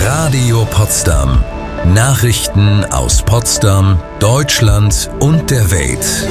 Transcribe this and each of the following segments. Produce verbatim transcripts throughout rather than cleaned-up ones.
Radio Potsdam. Nachrichten aus Potsdam, Deutschland und der Welt.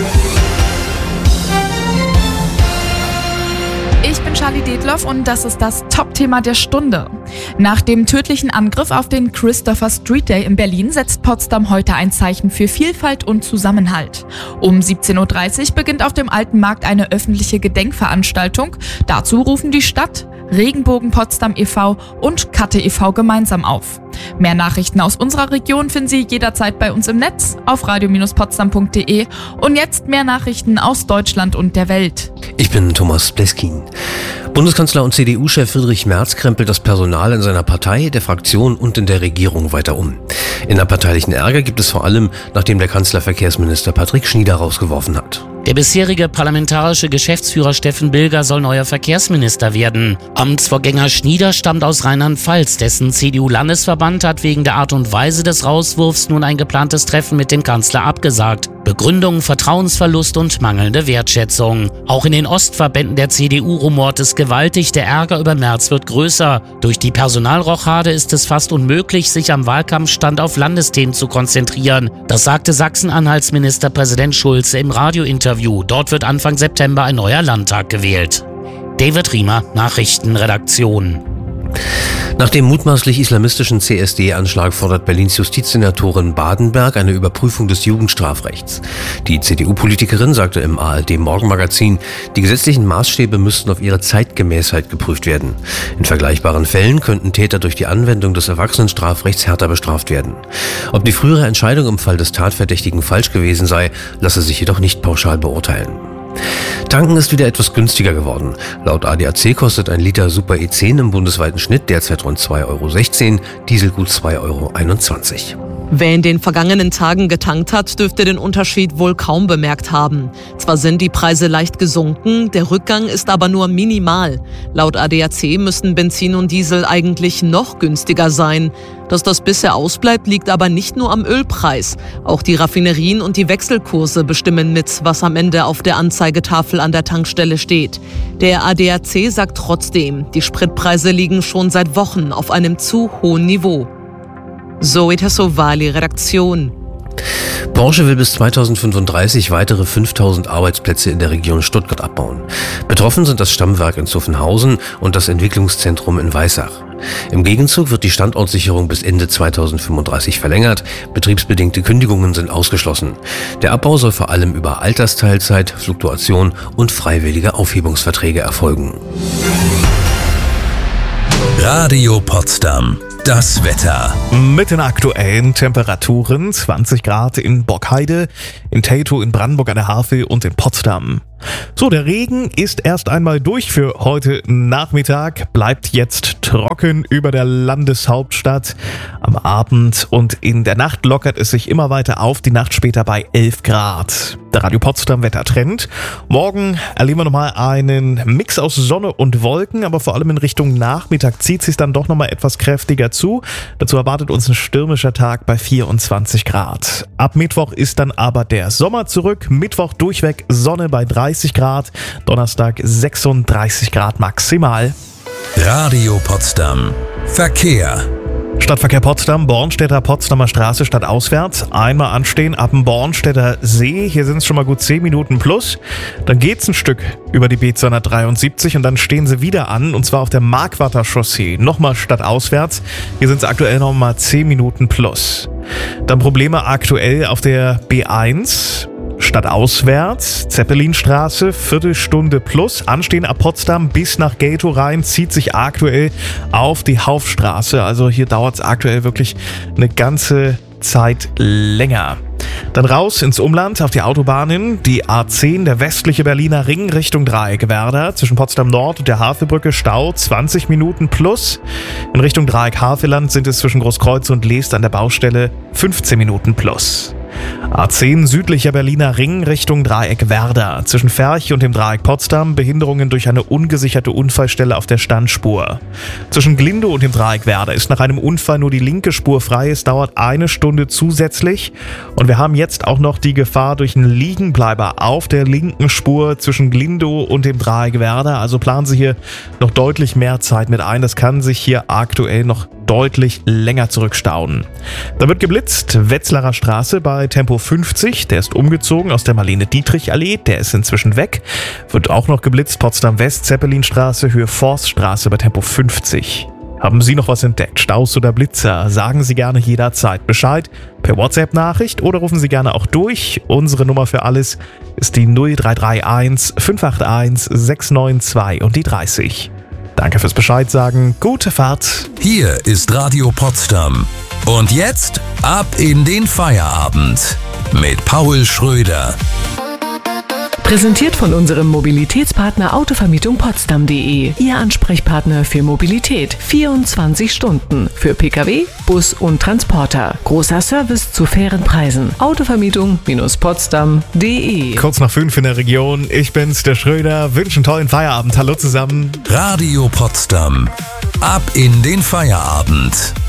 Ich bin Charlie Detloff und das ist das Top-Thema der Stunde. Nach dem tödlichen Angriff auf den Christopher Street Day in Berlin setzt Potsdam heute ein Zeichen für Vielfalt und Zusammenhalt. Um siebzehn Uhr dreißig beginnt auf dem Alten Markt eine öffentliche Gedenkveranstaltung. Dazu rufen die Stadt, Regenbogen Potsdam e V und Katte e V gemeinsam auf. Mehr Nachrichten aus unserer Region finden Sie jederzeit bei uns im Netz auf radio Bindestrich potsdam punkt de. Und jetzt mehr Nachrichten aus Deutschland und der Welt. Ich bin Thomas Bleskin. Bundeskanzler und C D U-Chef Friedrich Merz krempelt das Personal in seiner Partei, der Fraktion und in der Regierung weiter um. Innerparteilichen Ärger gibt es vor allem, nachdem der Kanzler Verkehrsminister Patrick Schnieder rausgeworfen hat. Der bisherige parlamentarische Geschäftsführer Steffen Bilger soll neuer Verkehrsminister werden. Amtsvorgänger Schnieder stammt aus Rheinland-Pfalz. Dessen C D U-Landesverband hat wegen der Art und Weise des Rauswurfs nun ein geplantes Treffen mit dem Kanzler abgesagt. Begründung, Vertrauensverlust und mangelnde Wertschätzung. Auch in den Ostverbänden der C D U rumort es gewaltig. Der Ärger über Merz wird größer. Durch die Personalrochade ist es fast unmöglich, sich am Wahlkampfstand auf Landesthemen zu konzentrieren. Das sagte Sachsen-Anhalts Ministerpräsident Schulze im Radiointerview. Dort wird Anfang September ein neuer Landtag gewählt. David Riemer, Nachrichtenredaktion. Nach dem mutmaßlich islamistischen C S D-Anschlag fordert Berlins Justizsenatorin Badenberg eine Überprüfung des Jugendstrafrechts. Die C D U-Politikerin sagte im A R D-Morgenmagazin, die gesetzlichen Maßstäbe müssten auf ihre Zeitgemäßheit geprüft werden. In vergleichbaren Fällen könnten Täter durch die Anwendung des Erwachsenenstrafrechts härter bestraft werden. Ob die frühere Entscheidung im Fall des Tatverdächtigen falsch gewesen sei, lasse sich jedoch nicht pauschal beurteilen. Tanken ist wieder etwas günstiger geworden. Laut A D A C kostet ein Liter Super E zehn im bundesweiten Schnitt derzeit rund zwei Euro sechzehn, Diesel gut zwei Euro einundzwanzig. Wer in den vergangenen Tagen getankt hat, dürfte den Unterschied wohl kaum bemerkt haben. Zwar sind die Preise leicht gesunken, der Rückgang ist aber nur minimal. Laut A D A C müssten Benzin und Diesel eigentlich noch günstiger sein. Dass das bisher ausbleibt, liegt aber nicht nur am Ölpreis. Auch die Raffinerien und die Wechselkurse bestimmen mit, was am Ende auf der Anzeigetafel an der Tankstelle steht. Der A D A C sagt trotzdem, die Spritpreise liegen schon seit Wochen auf einem zu hohen Niveau. Zoe Tassovali, Redaktion. Porsche will bis zweitausendfünfunddreißig weitere fünftausend Arbeitsplätze in der Region Stuttgart abbauen. Betroffen sind das Stammwerk in Zuffenhausen und das Entwicklungszentrum in Weissach. Im Gegenzug wird die Standortsicherung bis Ende zweitausendfünfunddreißig verlängert. Betriebsbedingte Kündigungen sind ausgeschlossen. Der Abbau soll vor allem über Altersteilzeit, Fluktuation und freiwillige Aufhebungsverträge erfolgen. Radio Potsdam. Das Wetter. Mit den aktuellen Temperaturen zwanzig Grad in Borkheide, in Teltow, in Brandenburg an der Havel und in Potsdam. So, der Regen ist erst einmal durch für heute Nachmittag, bleibt jetzt trocken über der Landeshauptstadt am Abend und in der Nacht lockert es sich immer weiter auf, die Nacht später bei elf Grad. Der Radio Potsdam Wettertrend. Morgen erleben wir nochmal einen Mix aus Sonne und Wolken, aber vor allem in Richtung Nachmittag zieht es sich dann doch nochmal etwas kräftiger zu. Dazu erwartet uns ein stürmischer Tag bei vierundzwanzig Grad. Ab Mittwoch ist dann aber der Sommer zurück. Mittwoch durchweg Sonne bei dreißig Grad, Donnerstag sechsunddreißig Grad maximal. Radio Potsdam. Verkehr. Stadtverkehr Potsdam, Bornstedter Potsdamer Straße stadtauswärts. Einmal anstehen ab dem Bornstedter See. Hier sind es schon mal gut zehn Minuten plus. Dann geht's ein Stück über die B zweihundertdreiundsiebzig und dann stehen sie wieder an. Und zwar auf der Markwarter Chaussee. Nochmal stadtauswärts. Hier sind es aktuell nochmal zehn Minuten plus. Dann Probleme aktuell auf der B eins. Stadtauswärts, Zeppelinstraße, Viertelstunde plus. Anstehen ab Potsdam bis nach Geltow rein, zieht sich aktuell auf die Haufstraße. Also hier dauert es aktuell wirklich eine ganze Zeit länger. Dann raus ins Umland auf die Autobahnen, die A zehn, der westliche Berliner Ring Richtung Dreieck-Werder. Zwischen Potsdam Nord und der Havelbrücke Stau zwanzig Minuten plus. In Richtung Dreieck-Havelland sind es zwischen Großkreuz und Leest an der Baustelle fünfzehn Minuten plus. A zehn südlicher Berliner Ring Richtung Dreieck Werder. Zwischen Ferch und dem Dreieck Potsdam Behinderungen durch eine ungesicherte Unfallstelle auf der Standspur. Zwischen Glindow und dem Dreieck Werder ist nach einem Unfall nur die linke Spur frei. Es dauert eine Stunde zusätzlich. Und wir haben jetzt auch noch die Gefahr durch einen Liegenbleiber auf der linken Spur zwischen Glindow und dem Dreieck Werder. Also planen Sie hier noch deutlich mehr Zeit mit ein. Das kann sich hier aktuell noch deutlich länger zurückstauen. Da wird geblitzt. Wetzlarer Straße bei Tempo fünfzig. Der ist umgezogen aus der Marlene-Dietrich-Allee. Der ist inzwischen weg. Wird auch noch geblitzt. Potsdam West, Zeppelinstraße, Höhe Forststraße bei Tempo fünfzig. Haben Sie noch was entdeckt? Staus oder Blitzer? Sagen Sie gerne jederzeit Bescheid. Per WhatsApp-Nachricht oder rufen Sie gerne auch durch. Unsere Nummer für alles ist die null drei drei eins fünf acht eins sechs neun zwei und die dreißig. Danke fürs Bescheid sagen. Gute Fahrt. Hier ist Radio Potsdam. Und jetzt ab in den Feierabend mit Paul Schröder. Präsentiert von unserem Mobilitätspartner Autovermietung Potsdam punkt de. Ihr Ansprechpartner für Mobilität. vierundzwanzig Stunden. Für Pkw, Bus und Transporter. Großer Service zu fairen Preisen. Autovermietung Potsdam punkt de. Kurz nach fünf in der Region. Ich bin's, der Schröder. Wünsche einen tollen Feierabend. Hallo zusammen. Radio Potsdam. Ab in den Feierabend.